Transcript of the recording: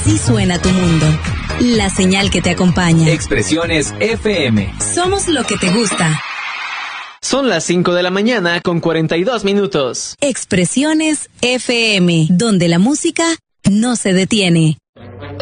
Así suena tu mundo. La señal que te acompaña. Expresiones FM. Somos lo que te gusta. Son las 5 de la mañana con 42 minutos. Expresiones FM, donde la música no se detiene.